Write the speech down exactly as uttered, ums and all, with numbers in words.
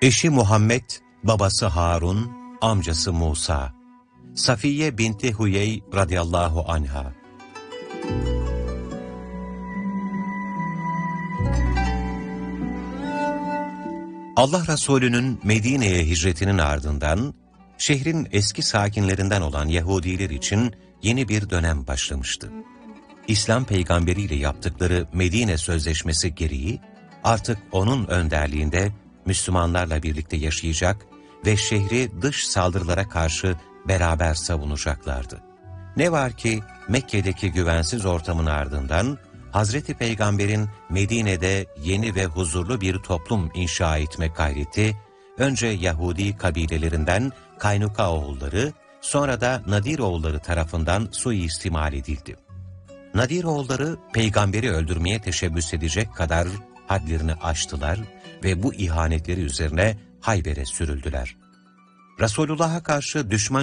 Eşi Muhammed, babası Harun, amcası Musa. Safiye binti Huyey radıyallahu anha. Allah Resulü'nün Medine'ye hicretinin ardından, şehrin eski sakinlerinden olan Yahudiler için yeni bir dönem başlamıştı. İslam peygamberiyle yaptıkları Medine Sözleşmesi gereği, artık onun önderliğinde Müslümanlarla birlikte yaşayacak ve şehri dış saldırılara karşı beraber savunacaklardı. Ne var ki Mekke'deki güvensiz ortamın ardından, Hazreti Peygamber'in Medine'de yeni ve huzurlu bir toplum inşa etme gayreti, önce Yahudi kabilelerinden Kaynuka oğulları, sonra da Nadir oğulları tarafından suistimal edildi. Nadir oğulları peygamberi öldürmeye teşebbüs edecek kadar hadlerini aştılar ve bu ihanetleri üzerine Hayber'e sürüldüler. Resulullah'a karşı düşman